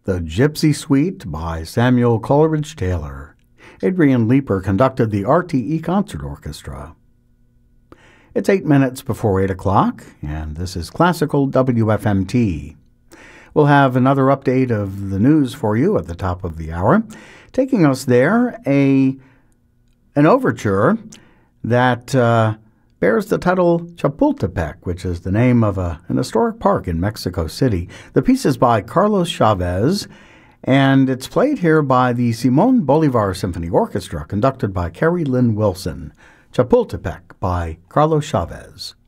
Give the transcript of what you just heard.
The Gypsy Suite by Samuel Coleridge Taylor. Adrian Leeper conducted the RTE Concert Orchestra. It's 8 minutes before 8 o'clock, and this is Classical WFMT. We'll have another update of the news for you at the top of the hour. Taking us there, an overture that bears the title Chapultepec, which is the name of an historic park in Mexico City. The piece is by Carlos Chavez, and it's played here by the Simon Bolivar Symphony Orchestra, conducted by Carrie Lynn Wilson. Chapultepec by Carlos Chavez.